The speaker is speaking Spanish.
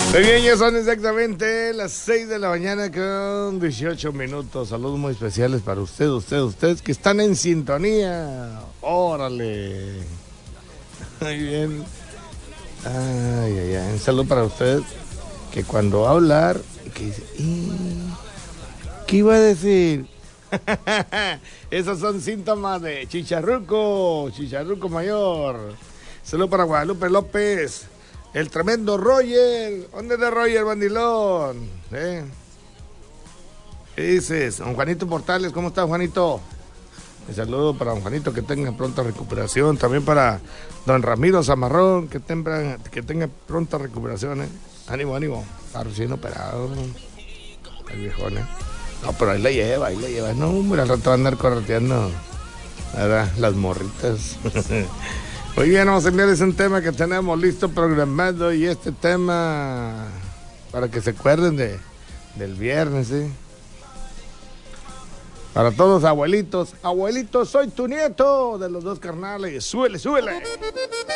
Muy bien, ya son exactamente las 6 de la mañana con 18 minutos. Saludos muy especiales para ustedes que están en sintonía. Órale. Muy bien. Un saludo para ustedes que cuando va a hablar, que dice, ¿qué iba a decir? Esos son síntomas de chicharruco mayor. Saludo para Guadalupe López. El tremendo Roger. ¿Dónde es de Roger, bandilón? ¿Qué dices? Don Juanito Portales, ¿cómo está, Juanito? Un saludo para don Juanito, que tenga pronta recuperación. También para don Ramiro Zamarrón, que tenga pronta recuperación, ¿eh? Ánimo. Está recién operado. El viejón, ¿eh? No, pero ahí la lleva. No, hombre, al rato va a andar correteando, ¿verdad? Las morritas. Muy bien, vamos a enviarles un tema que tenemos listo, programado, y este tema, para que se acuerden del viernes, ¿sí? Para todos abuelitos, soy tu nieto, de los dos carnales, súbele.